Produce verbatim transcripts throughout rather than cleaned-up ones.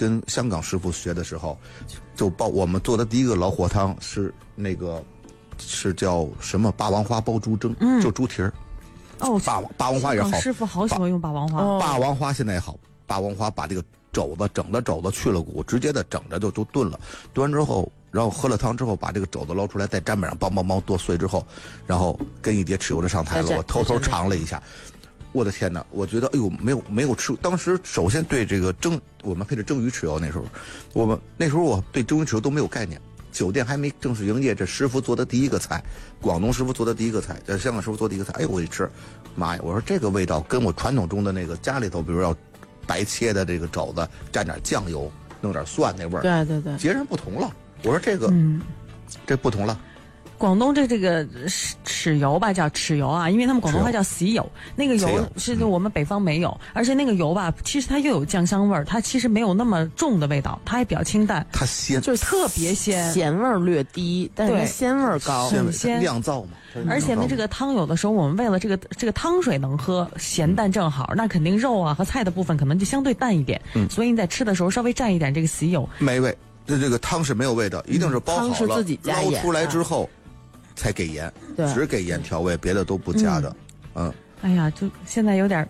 跟香港师傅学的时候，就包我们做的第一个老火汤是那个是叫什么霸王花煲猪胗，嗯，就猪蹄儿。 哦， 霸王霸王花也好， 师傅好喜欢用霸王花。 霸王花现在也好，霸王花把这个肘子整的肘子去了骨，直接的整着就就炖了，炖完之后。然后喝了汤之后，把这个肘子捞出来，在砧板上梆梆梆剁碎之后，然后跟一碟豉油就上台了。我偷偷尝了一下，我的天哪！我觉得，哎呦，没有没有吃。当时首先对这个蒸，我们配的蒸鱼豉油，那时候，我们那时候我对蒸鱼豉油都没有概念。酒店还没正式营业，这师傅做的第一个菜，广东师傅做的第一个菜，这香港师傅做的第一个菜，哎呦，我一吃，妈呀！我说这个味道跟我传统中的那个家里头，比如要白切的这个肘子，蘸点酱油，弄点蒜那味儿， 对对对， 截然不同了。我说这个，嗯，这不同了。 广东这这个豉油吧，叫豉油啊，因为他们广东话叫豉油，那个油是我们北方没有，嗯、而且那个油吧，其实它又有酱香味儿，它其实没有那么重的味道，它还比较清淡， 它鲜， 就是特别鲜， 咸味儿略低，但是鲜味儿高， 很鲜， 酿造嘛。 而且呢，这个汤有的时候我们为了这个这个汤水能喝，咸淡正好，那肯定肉啊和菜的部分可能就相对淡一点，嗯，所以你在吃的时候稍微蘸一点这个豉油， 美味。这这个汤是没有味道，一定是煲好了， 是自己加捞出来之后才给盐，只给盐调味，别的都不加的。嗯，嗯哎呀，就现在有点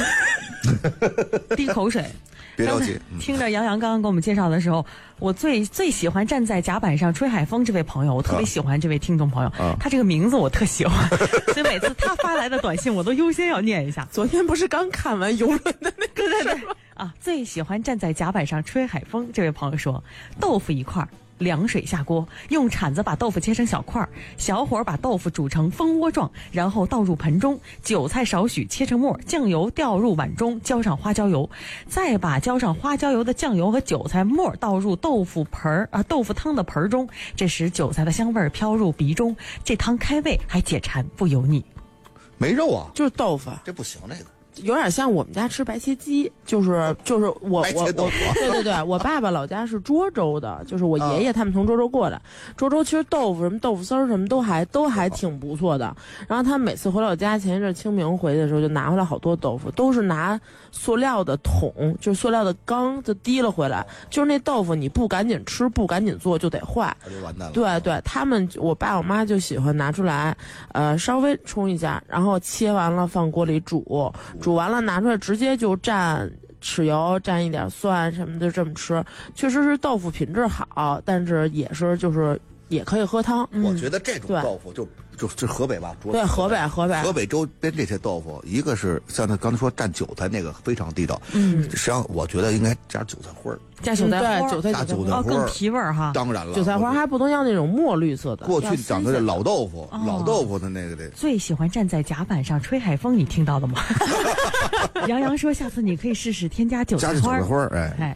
滴口水。 别着急， 嗯、听着杨洋刚刚给我们介绍的时候，我最最喜欢站在甲板上吹海风这位朋友，我特别喜欢这位听众朋友，啊、他这个名字我特喜欢，所以每次他发来的短信我都优先要念一下。 昨天不是刚看完游轮的那个对对对啊，最喜欢站在甲板上吹海风这位朋友说，豆腐一块。凉水下锅，用铲子把豆腐切成小块，小火把豆腐煮成蜂窝状，然后倒入盆中，韭菜少许切成末，酱油掉入碗中，浇上花椒油，再把浇上花椒油的酱油和韭菜末倒入豆腐盆啊豆腐汤的盆中，这时韭菜的香味飘入鼻中，这汤开胃还解馋不油腻。 没肉啊， 就是豆腐， 这不行那个。 有点像我们家吃白切鸡，就是就是我我我对对对，我爸爸老家是涿州的，就是我爷爷他们从涿州过来，涿州其实豆腐什么豆腐丝儿什么都还都还挺不错的。然后他每次回老家，前一阵清明回的时候就拿回来好多豆腐，都是拿塑料的桶，就是塑料的缸就提了回来，就是那豆腐你不赶紧吃不赶紧做就得坏，对对，他们我爸我妈就喜欢拿出来，呃稍微冲一下，然后切完了放锅里煮。煮完了拿出来直接就蘸豉油，蘸一点蒜什么的这么吃，确实是豆腐品质好，但是也是就是也可以喝汤。 我觉得这种豆腐就就就河北吧， 对河北河北河北周边这些豆腐，一个是像他刚才说蘸韭菜那个非常地道，嗯，实际上我觉得应该加韭菜花儿。 加韭菜花， 韭菜加韭菜花， 哦，更提味儿哈。 当然了， 韭菜花还不能要那种墨绿色的。 过去讲的这老豆腐，老豆腐的那个得。 最喜欢站在甲板上吹海风，你听到了吗？杨洋说，下次你可以试试添加韭菜花。 加韭菜花，哎哎。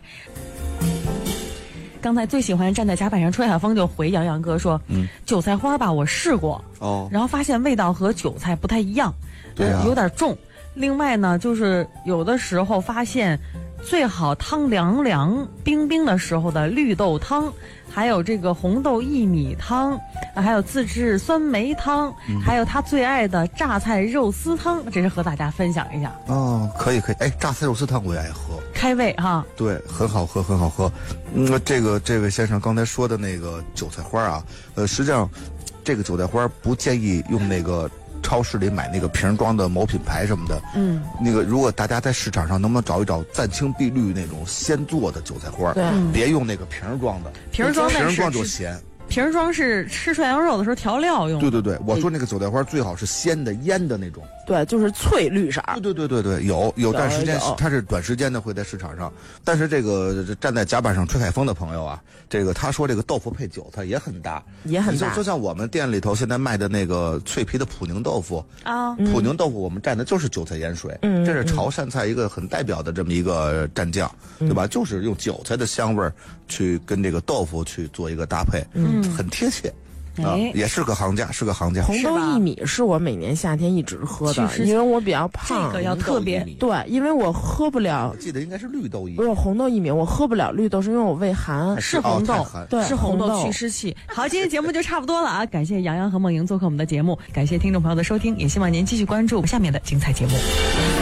刚才最喜欢站在甲板上吹海风，就回杨洋哥说，嗯，韭菜花吧，我试过，哦，然后发现味道和韭菜不太一样， 对啊， 有点重。另外呢，就是有的时候发现。最好汤凉凉冰冰的时候的绿豆汤，还有这个红豆薏米汤，还有自制酸梅汤，嗯、还有他最爱的榨菜肉丝汤，这是和大家分享一下。 哦，可以可以，哎，榨菜肉丝汤我也爱喝， 开胃哈。 对，很好喝，很好喝。嗯，这个这位先生刚才说的那个韭菜花啊，呃，实际上这个韭菜花不建议用那个。超市里买那个瓶装的某品牌什么的，嗯，那个如果大家在市场上能不能找一找湛青碧绿那种鲜做的韭菜花，对，别用那个瓶装的， 瓶装瓶装就咸。 瓶装是吃涮羊肉的时候调料用的。 对对对，我说那个韭菜花最好是鲜的腌的那种。 对，就是翠绿色。 对对对对对，有有段时间它是短时间的会在市场上，但是这个站在甲板上吹海风的朋友啊，这个他说这个豆腐配韭菜也很搭， 也很搭。 就像我们店里头现在卖的那个脆皮的普宁豆腐啊，普宁豆腐我们蘸的就是韭菜盐水，嗯，这是潮汕菜一个很代表的这么一个蘸酱，对吧？就是用韭菜的香味儿去跟这个豆腐去做一个搭配，嗯，很贴切。啊，也是个行家，是个行家。 红豆薏米是我每年夏天一直喝的，因为我比较胖， 这个要特别对，因为我喝不了。 我记得应该是绿豆薏米， 不是红豆薏米，我喝不了绿豆，是因为我胃寒。 是红豆， 对， 是红豆祛湿气。好，今天节目就差不多了啊！感谢杨洋和梦莹做客我们的节目，感谢听众朋友的收听，也希望您继续关注下面的精彩节目。